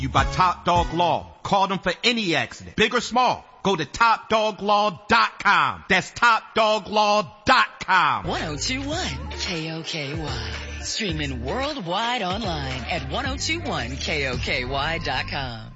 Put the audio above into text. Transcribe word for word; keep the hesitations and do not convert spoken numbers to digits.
You by Top Dog Law. Call them for any accident, big or small. Go to top dog law dot com. That's top dog law dot com. ten twenty-one K O K Y. Streaming worldwide online at ten twenty-one K O K Y dot com.